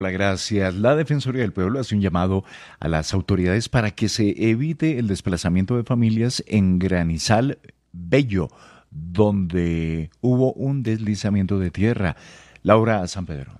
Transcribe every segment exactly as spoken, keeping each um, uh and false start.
Hola, gracias. La Defensoría del Pueblo hace un llamado a las autoridades para que se evite el desplazamiento de familias en Granizal Bello, donde hubo un deslizamiento de tierra. Laura San Pedro.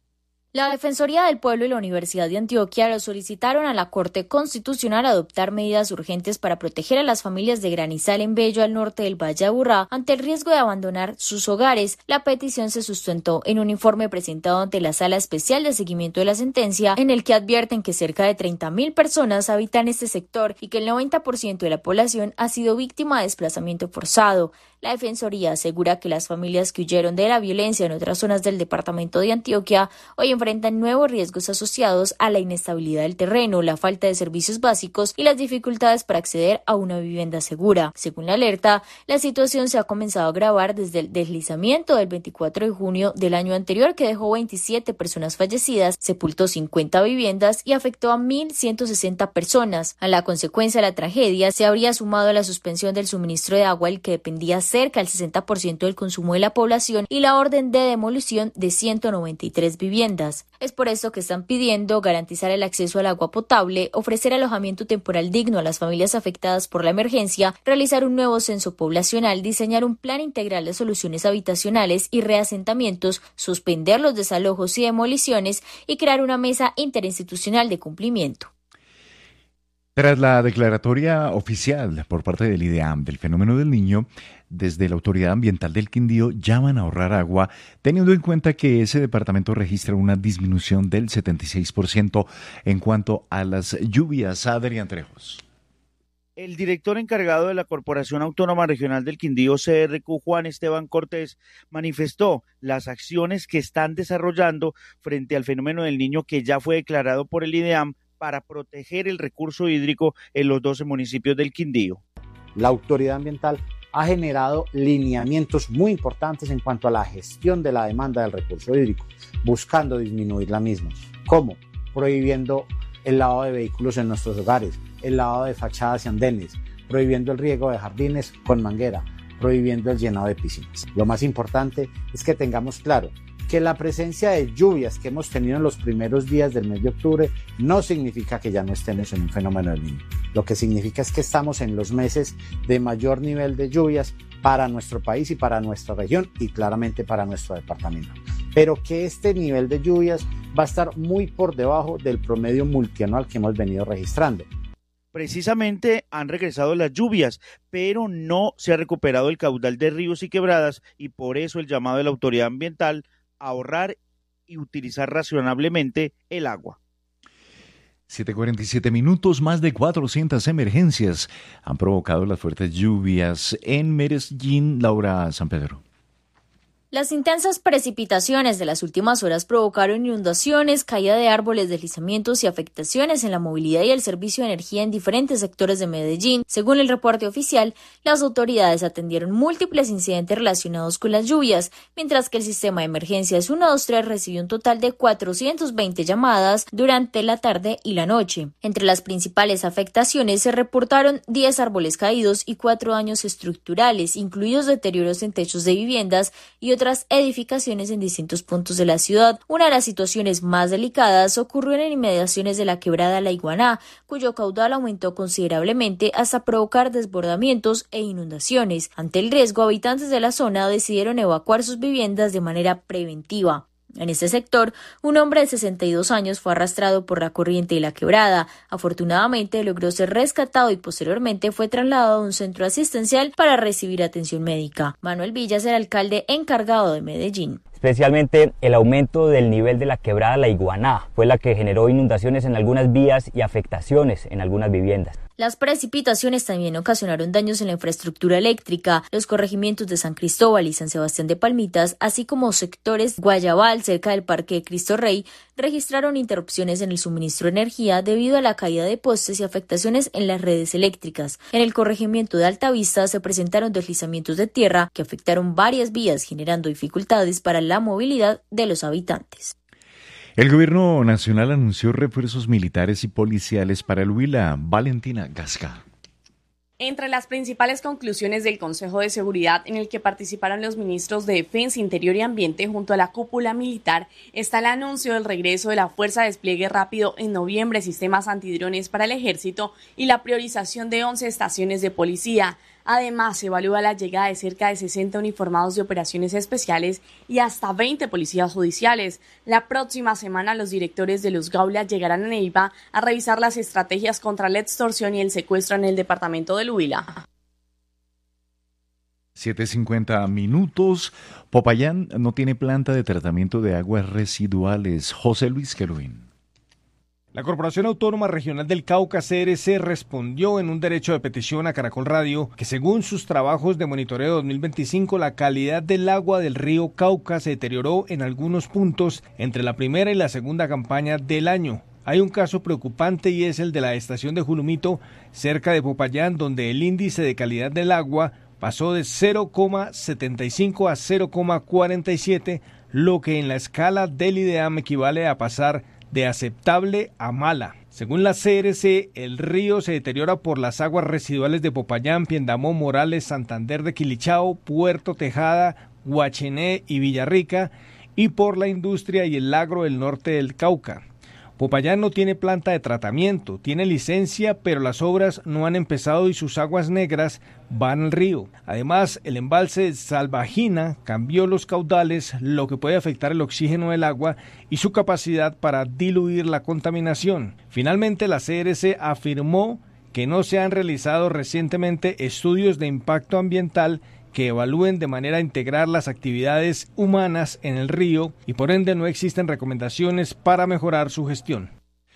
La Defensoría del Pueblo y la Universidad de Antioquia lo solicitaron a la Corte Constitucional adoptar medidas urgentes para proteger a las familias de Granizal en Bello, al norte del Valle de Aburrá, ante el riesgo de abandonar sus hogares. La petición se sustentó en un informe presentado ante la Sala Especial de Seguimiento de la Sentencia, en el que advierten que cerca de treinta mil personas habitan este sector y que el noventa por ciento de la población ha sido víctima de desplazamiento forzado. La Defensoría asegura que las familias que huyeron de la violencia en otras zonas del departamento de Antioquia hoy enfrentan nuevos riesgos asociados a la inestabilidad del terreno, la falta de servicios básicos y las dificultades para acceder a una vivienda segura. Según la alerta, la situación se ha comenzado a agravar desde el deslizamiento del veinticuatro de junio del año anterior, que dejó veintisiete personas fallecidas, sepultó cincuenta viviendas y afectó a mil ciento sesenta personas. A la consecuencia de la tragedia se habría sumado la suspensión del suministro de agua, el que dependía cerca del sesenta por ciento del consumo de la población, y la orden de demolición de ciento noventa y tres viviendas. Es por eso que están pidiendo garantizar el acceso al agua potable, ofrecer alojamiento temporal digno a las familias afectadas por la emergencia, realizar un nuevo censo poblacional, diseñar un plan integral de soluciones habitacionales y reasentamientos, suspender los desalojos y demoliciones y crear una mesa interinstitucional de cumplimiento. Tras la declaratoria oficial por parte del IDEAM del fenómeno del Niño, desde la Autoridad Ambiental del Quindío llaman a ahorrar agua, teniendo en cuenta que ese departamento registra una disminución del setenta y seis por ciento en cuanto a las lluvias. Adrián Trejos. El director encargado de la Corporación Autónoma Regional del Quindío, C R Q, Juan Esteban Cortés, manifestó las acciones que están desarrollando frente al fenómeno del Niño, que ya fue declarado por el IDEAM, para proteger el recurso hídrico en los doce municipios del Quindío. La autoridad ambiental ha generado lineamientos muy importantes en cuanto a la gestión de la demanda del recurso hídrico, buscando disminuir la misma. ¿Cómo? Prohibiendo el lavado de vehículos en nuestros hogares, el lavado de fachadas y andenes, prohibiendo el riego de jardines con manguera, prohibiendo el llenado de piscinas. Lo más importante es que tengamos claro que la presencia de lluvias que hemos tenido en los primeros días del mes de octubre no significa que ya no estemos en un fenómeno del Niño. Lo que significa es que estamos en los meses de mayor nivel de lluvias para nuestro país y para nuestra región, y claramente para nuestro departamento. Pero que este nivel de lluvias va a estar muy por debajo del promedio multianual que hemos venido registrando. Precisamente han regresado las lluvias, pero no se ha recuperado el caudal de ríos y quebradas, y por eso el llamado de la autoridad ambiental a ahorrar y utilizar razonablemente el agua. siete cuarenta y siete minutos, más de cuatrocientas emergencias han provocado las fuertes lluvias en Medellín. Laura San Pedro. Las intensas precipitaciones de las últimas horas provocaron inundaciones, caída de árboles, deslizamientos y afectaciones en la movilidad y el servicio de energía en diferentes sectores de Medellín. Según el reporte oficial, las autoridades atendieron múltiples incidentes relacionados con las lluvias, mientras que el sistema de emergencias ciento veintitrés recibió un total de cuatrocientas veinte llamadas durante la tarde y la noche. Entre las principales afectaciones se reportaron diez árboles caídos y cuatro daños estructurales, incluidos deterioros en techos de viviendas y otras edificaciones en distintos puntos de la ciudad. Una de las situaciones más delicadas ocurrió en inmediaciones de la quebrada La Iguaná, cuyo caudal aumentó considerablemente hasta provocar desbordamientos e inundaciones. Ante el riesgo, habitantes de la zona decidieron evacuar sus viviendas de manera preventiva. En este sector, un hombre de sesenta y dos años fue arrastrado por la corriente de la quebrada. Afortunadamente, logró ser rescatado y posteriormente fue trasladado a un centro asistencial para recibir atención médica. Manuel Villas, el alcalde encargado de Medellín. Especialmente el aumento del nivel de la quebrada La Iguaná fue la que generó inundaciones en algunas vías y afectaciones en algunas viviendas. Las precipitaciones también ocasionaron daños en la infraestructura eléctrica. Los corregimientos de San Cristóbal y San Sebastián de Palmitas, así como sectores Guayabal, cerca del Parque de Cristo Rey, registraron interrupciones en el suministro de energía debido a la caída de postes y afectaciones en las redes eléctricas. En el corregimiento de Altavista se presentaron deslizamientos de tierra que afectaron varias vías, generando dificultades para la movilidad de los habitantes. El gobierno nacional anunció refuerzos militares y policiales para el Huila. Valentina Gasca. Entre las principales conclusiones del Consejo de Seguridad, en el que participaron los ministros de Defensa, Interior y Ambiente junto a la cúpula militar, está el anuncio del regreso de la Fuerza de Despliegue Rápido en noviembre, sistemas antidrones para el Ejército y la priorización de once estaciones de policía. Además, se evalúa la llegada de cerca de sesenta uniformados de operaciones especiales y hasta veinte policías judiciales. La próxima semana, los directores de los Gaulas llegarán a Neiva a revisar las estrategias contra la extorsión y el secuestro en el departamento del Huila. siete cincuenta minutos. Popayán no tiene planta de tratamiento de aguas residuales. José Luis Queruín. La Corporación Autónoma Regional del Cauca, C R C, respondió en un derecho de petición a Caracol Radio que según sus trabajos de monitoreo dos mil veinticinco, la calidad del agua del río Cauca se deterioró en algunos puntos entre la primera y la segunda campaña del año. Hay un caso preocupante y es el de la estación de Julumito, cerca de Popayán, donde el índice de calidad del agua pasó de cero coma setenta y cinco a cero coma cuarenta y siete, lo que en la escala del IDEAM equivale a pasar de aceptable a mala. Según la C R C, el río se deteriora por las aguas residuales de Popayán, Piendamó, Morales, Santander de Quilichao, Puerto Tejada, Guachené y Villarrica, y por la industria y el agro del norte del Cauca. Popayán no tiene planta de tratamiento, tiene licencia, pero las obras no han empezado y sus aguas negras van al río. Además, el embalse de Salvajina cambió los caudales, lo que puede afectar el oxígeno del agua y su capacidad para diluir la contaminación. Finalmente, la C R C afirmó que no se han realizado recientemente estudios de impacto ambiental que evalúen de manera integral las actividades humanas en el río y por ende no existen recomendaciones para mejorar su gestión.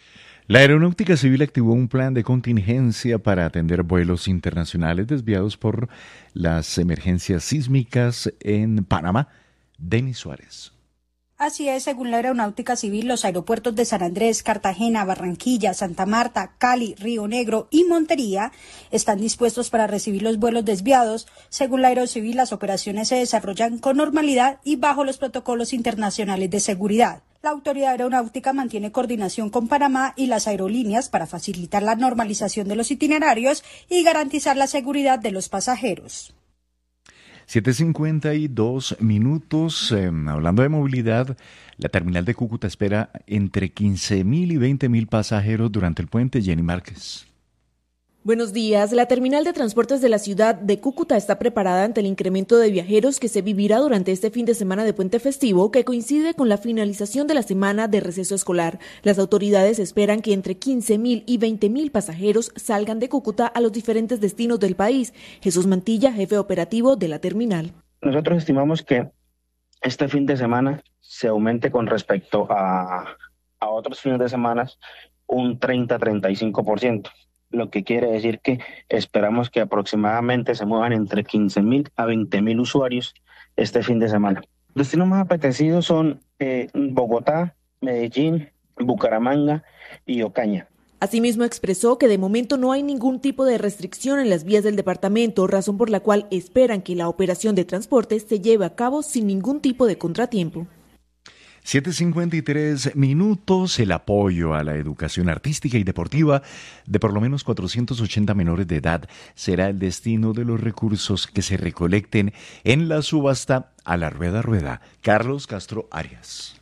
La Aeronáutica Civil activó un plan de contingencia para atender vuelos internacionales desviados por las emergencias sísmicas en Panamá. Denis Suárez. Así es, según la Aeronáutica Civil, los aeropuertos de San Andrés, Cartagena, Barranquilla, Santa Marta, Cali, Río Negro y Montería están dispuestos para recibir los vuelos desviados. Según la Aerocivil, las operaciones se desarrollan con normalidad y bajo los protocolos internacionales de seguridad. La autoridad aeronáutica mantiene coordinación con Panamá y las aerolíneas para facilitar la normalización de los itinerarios y garantizar la seguridad de los pasajeros. siete cincuenta y dos minutos. Eh, hablando de movilidad, la terminal de Cúcuta espera entre quince mil y veinte mil pasajeros durante el puente. Jenny Márquez. Buenos días. La terminal de transportes de la ciudad de Cúcuta está preparada ante el incremento de viajeros que se vivirá durante este fin de semana de puente festivo, que coincide con la finalización de la semana de receso escolar. Las autoridades esperan que entre quince mil y veinte mil pasajeros salgan de Cúcuta a los diferentes destinos del país. Jesús Mantilla, jefe operativo de la terminal. Nosotros estimamos que este fin de semana se aumente con respecto a, a otros fines de semana un treinta a treinta y cinco por ciento. Lo que quiere decir que esperamos que aproximadamente se muevan entre quince mil a veinte mil usuarios este fin de semana. Los destinos más apetecidos son eh, Bogotá, Medellín, Bucaramanga y Ocaña. Asimismo expresó que de momento no hay ningún tipo de restricción en las vías del departamento, razón por la cual esperan que la operación de transporte se lleve a cabo sin ningún tipo de contratiempo. siete cincuenta y tres minutos. El apoyo a la educación artística y deportiva de por lo menos cuatrocientos ochenta menores de edad será el destino de los recursos que se recolecten en la subasta A la Rueda Rueda. Carlos Castro Arias.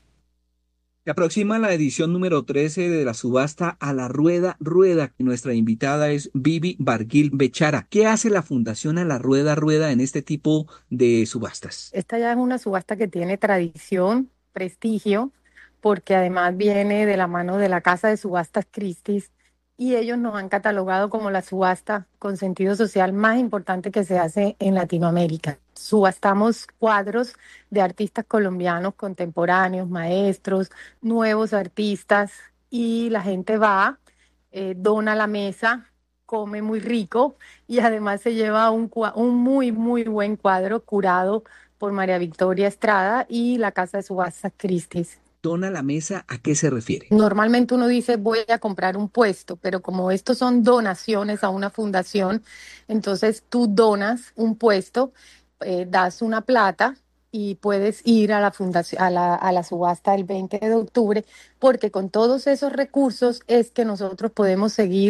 Se aproxima la edición número trece de la subasta A la Rueda Rueda. Nuestra invitada es Vivi Barguil Bechara. ¿Qué hace la Fundación A la Rueda Rueda en este tipo de subastas? Esta ya es una subasta que tiene tradición, prestigio, porque además viene de la mano de la Casa de Subastas Christie's y ellos nos han catalogado como la subasta con sentido social más importante que se hace en Latinoamérica. Subastamos cuadros de artistas colombianos contemporáneos, maestros, nuevos artistas y la gente va, eh, dona la mesa, come muy rico y además se lleva un, un muy, muy buen cuadro curado por María Victoria Estrada y la Casa de Subastas Christie's. ¿Dona la mesa a qué se refiere? Normalmente uno dice voy a comprar un puesto, pero como estos son donaciones a una fundación, entonces tú donas un puesto, eh, das una plata y puedes ir a la fundación, a la, a la subasta el veinte de octubre, porque con todos esos recursos es que nosotros podemos seguir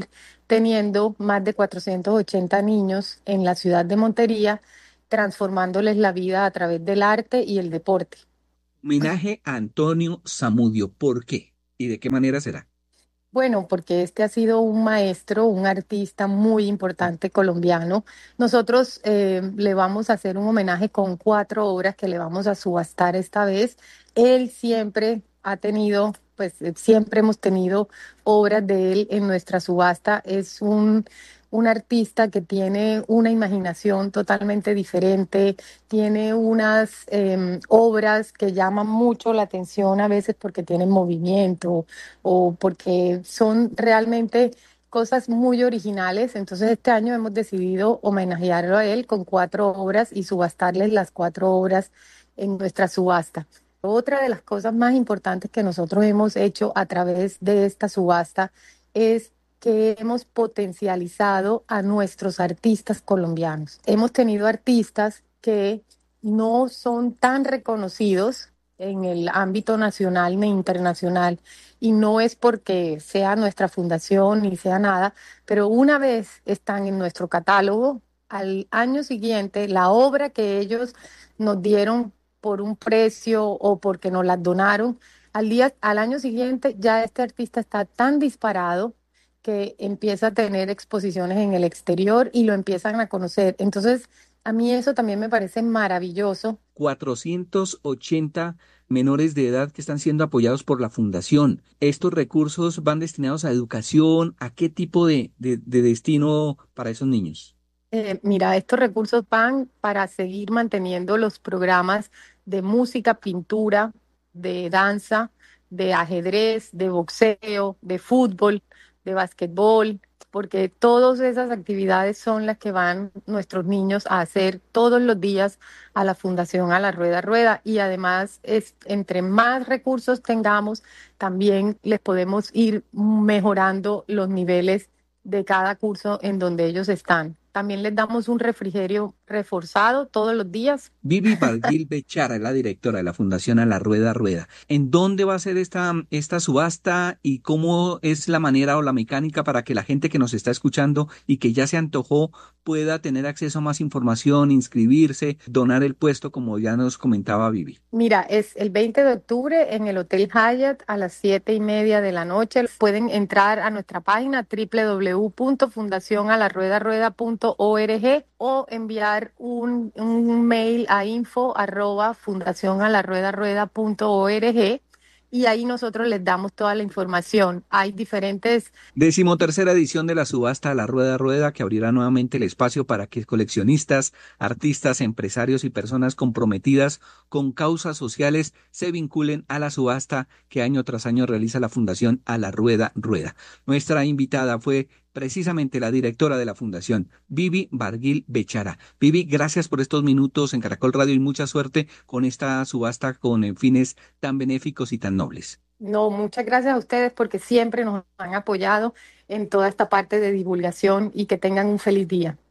teniendo más de cuatrocientos ochenta niños en la ciudad de Montería, transformándoles la vida a través del arte y el deporte. Homenaje a Antonio Zamudio, ¿por qué? ¿Y de qué manera será? Bueno, porque este ha sido un maestro, un artista muy importante colombiano. Nosotros eh, le vamos a hacer un homenaje con cuatro obras que le vamos a subastar esta vez. Él siempre ha tenido, pues eh, siempre hemos tenido obras de él en nuestra subasta. Es un, un artista que tiene una imaginación totalmente diferente, tiene unas eh, obras que llaman mucho la atención a veces porque tienen movimiento o porque son realmente cosas muy originales. Entonces este año hemos decidido homenajearlo a él con cuatro obras y subastarles las cuatro obras en nuestra subasta. Otra de las cosas más importantes que nosotros hemos hecho a través de esta subasta es que hemos potencializado a nuestros artistas colombianos. Hemos tenido artistas que no son tan reconocidos en el ámbito nacional ni internacional, y no es porque sea nuestra fundación ni sea nada, pero una vez están en nuestro catálogo, al año siguiente la obra que ellos nos dieron por un precio o porque nos las donaron, al día, al año siguiente ya este artista está tan disparado que empieza a tener exposiciones en el exterior y lo empiezan a conocer. Entonces, a mí eso también me parece maravilloso. cuatrocientos ochenta menores de edad que están siendo apoyados por la Fundación. ¿Estos recursos van destinados a educación? ¿A qué tipo de, de, de destino para esos niños? Eh, mira, estos recursos van para seguir manteniendo los programas de música, pintura, de danza, de ajedrez, de boxeo, de fútbol, de basquetbol, porque todas esas actividades son las que van nuestros niños a hacer todos los días a la Fundación A la Rueda Rueda. Y además, es, entre más recursos tengamos, también les podemos ir mejorando los niveles de cada curso en donde ellos están. También les damos un refrigerio reforzado todos los días. Vivi Barguil Bechara es la directora de la Fundación A la Rueda Rueda. ¿En dónde va a ser esta, esta subasta y cómo es la manera o la mecánica para que la gente que nos está escuchando y que ya se antojó pueda tener acceso a más información, inscribirse, donar el puesto, como ya nos comentaba Vivi? Mira, es el veinte de octubre en el Hotel Hyatt a las siete y media de la noche. Pueden entrar a nuestra página doble u doble u doble u punto fundación a la rueda rueda punto org o enviar un, un mail a info arroba fundación a la rueda rueda punto org y ahí nosotros les damos toda la información. Hay diferentes... Decimotercera edición de la subasta a la Rueda Rueda, que abrirá nuevamente el espacio para que coleccionistas, artistas, empresarios y personas comprometidas con causas sociales se vinculen a la subasta que año tras año realiza la Fundación A la Rueda Rueda. Nuestra invitada fue precisamente la directora de la Fundación, Vivi Barguil Bechara. Vivi, gracias por estos minutos en Caracol Radio y mucha suerte con esta subasta con fines tan benéficos y tan nobles. No, muchas gracias a ustedes porque siempre nos han apoyado en toda esta parte de divulgación y que tengan un feliz día.